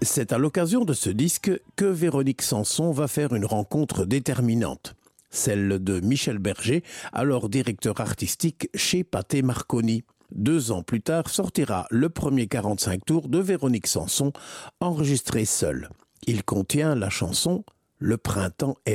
C'est à l'occasion de ce disque que Véronique Sanson va faire une rencontre déterminante. Celle de Michel Berger, alors directeur artistique chez Pathé Marconi. 2 ans plus tard sortira le premier 45 tours de Véronique Sanson, enregistré seul. Il contient la chanson « Le printemps est là ».